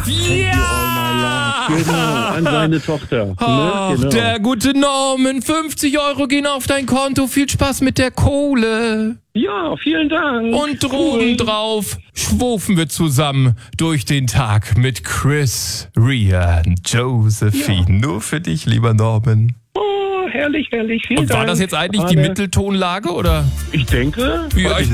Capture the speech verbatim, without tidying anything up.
Ja! Genau, an seine Tochter. Ach, ne? Genau. der gute Norman, fünfzig Euro gehen auf dein Konto. Viel Spaß mit der Kohle. Ja, vielen Dank. Und droben drauf schwufen wir zusammen durch den Tag mit Chris, Ria und Josephine. Ja. Nur für dich, lieber Norman. Oh, herrlich, herrlich. Vielen Und war Dank. das jetzt eigentlich Arne. die Mitteltonlage, oder? Ich denke. Ja, ich